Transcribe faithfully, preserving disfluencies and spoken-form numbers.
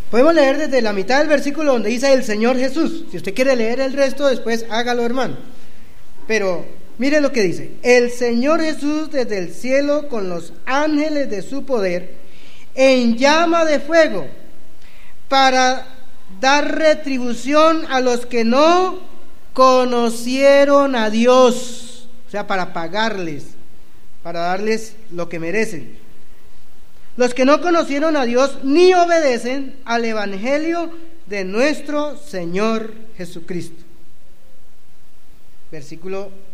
Podemos leer desde la mitad del versículo donde dice el Señor Jesús. Si usted quiere leer el resto, después hágalo, hermano. Pero mire lo que dice: el Señor Jesús desde el cielo con los ángeles de su poder en llama de fuego para dar retribución a los que no conocieron a Dios, o sea, para pagarles, para darles lo que merecen. Los que no conocieron a Dios ni obedecen al evangelio de nuestro Señor Jesucristo. Versículo